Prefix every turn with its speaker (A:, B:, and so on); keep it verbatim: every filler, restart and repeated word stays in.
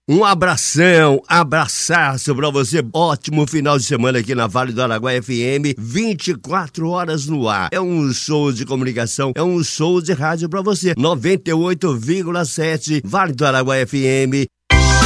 A: Um abração, abraçaço pra você. Ótimo final de semana aqui na Vale do Araguaia F M, vinte e quatro horas no ar. É um show de comunicação, é um show de rádio pra você. noventa e oito vírgula sete Vale do Araguaia F M.